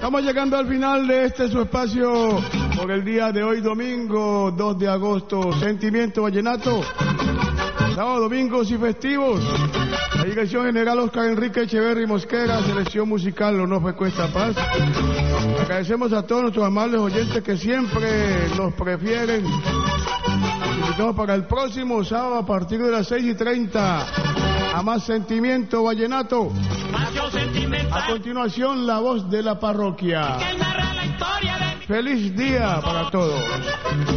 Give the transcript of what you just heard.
Estamos llegando al final de este su espacio por el día de hoy, domingo 2 de agosto. Sentimiento Vallenato. Sábado, domingos y festivos. La dirección general Oscar Enrique Echeverri Mosquera, selección musical Onofre Cuesta Paz. Agradecemos a todos nuestros amables oyentes que siempre nos prefieren. Invitamos para el próximo sábado a partir de las 6:30 a más Sentimiento Vallenato. A continuación, la voz de la parroquia. Feliz día para todos.